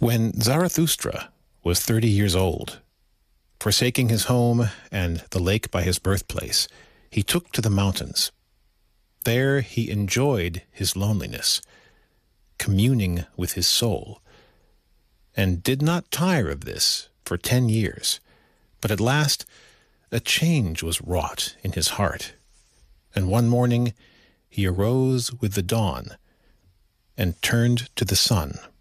When Zarathustra was 30 years old, forsaking his home and the lake by his birthplace, he took to the mountains. There he enjoyed his loneliness, communing with his soul, and did not tire of this for 10 years. But at last a change was wrought in his heart, and one morning he arose with the dawn and turned to the sun.